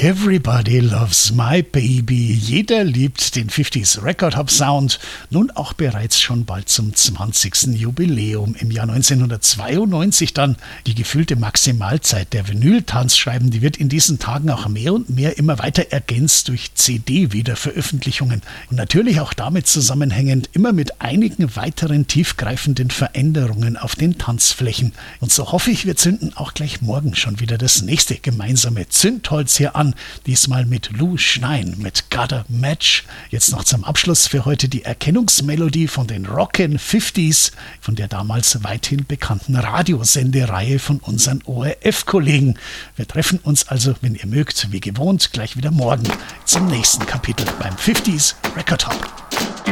Everybody loves my baby. Jeder liebt den 50s Record Hop Sound. Nun auch bereits schon bald zum 20. Jubiläum. Im Jahr 1992 dann die gefühlte Maximalzeit der Vinyl-Tanzscheiben. Die wird in diesen Tagen auch mehr und mehr immer weiter ergänzt durch CD-Wiederveröffentlichungen. Und natürlich auch damit zusammenhängend immer mit einigen weiteren tiefgreifenden Veränderungen auf den Tanzflächen. Und so hoffe ich, wir zünden auch gleich morgen schon wieder das nächste gemeinsame Zündholz hier an. Diesmal mit Lou Schnein, mit Gotta Match. Jetzt noch zum Abschluss für heute die Erkennungsmelodie von den Rockin' 50s, von der damals weithin bekannten Radiosendereihe von unseren ORF-Kollegen. Wir treffen uns also, wenn ihr mögt, wie gewohnt, gleich wieder morgen zum nächsten Kapitel beim 50s Record Hop.